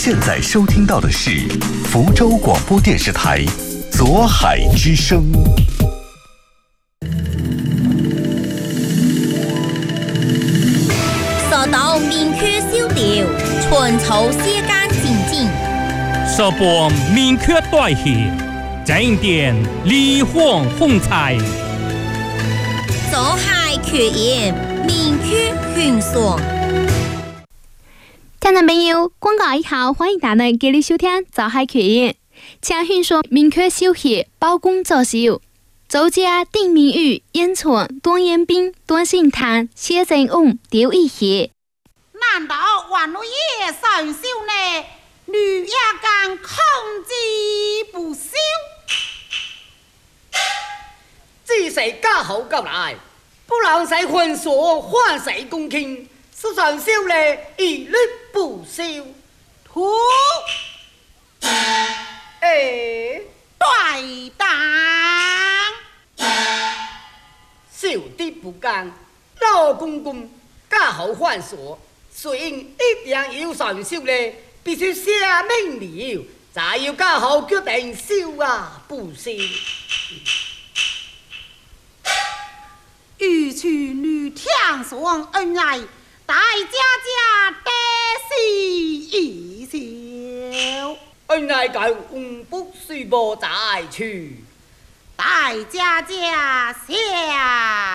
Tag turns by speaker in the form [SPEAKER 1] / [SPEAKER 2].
[SPEAKER 1] 现在收听到的是福州广播电视台左海之声。
[SPEAKER 2] 说到明确修调，春秋时间静静。
[SPEAKER 3] 说播明确代谢，正点离荒风采。
[SPEAKER 2] 左海缺盐，明确清爽。
[SPEAKER 4] 听众朋友，广告以后，欢迎大家继续收听左海缺盐。请迅速明确休息，包工作秀。周家丁明宇、烟村、段延斌、段信谈、谢振翁、刘一协。
[SPEAKER 5] 难道万路夜上修呢？女也敢控制不休？
[SPEAKER 6] 只是家好交来，不让谁混锁，换谁公卿。是上修呢，一律不休。
[SPEAKER 5] 徒对当，
[SPEAKER 6] 小弟不干，老公公家好换锁，虽然一定要上修呢，必须写明了，才要家好决定修啊不修。
[SPEAKER 5] 欲去女天上恩爱，大家得喜一笑。
[SPEAKER 6] 恩爱该不须不再去，
[SPEAKER 5] 大家下。